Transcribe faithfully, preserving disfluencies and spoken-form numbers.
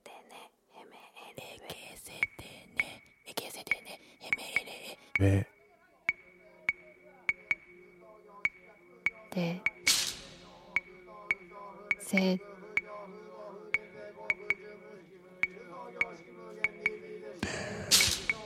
てねへめえれえけせてねえけせてねへめえれえでせ